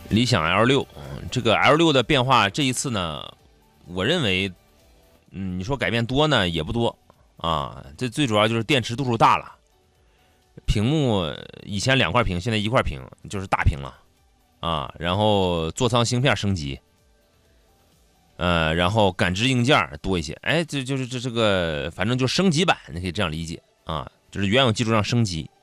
理想 L6，这个 L6的变化这一次呢，我认为，你说改变多呢也不多啊。这最主要就是电池度数大了，屏幕以前2块屏，现在1块屏，就是大屏了啊。然后座舱芯片升级，然后感知硬件多一些，哎，这个，反正就升级版，你可以这样理解啊，就是原有基础上升级。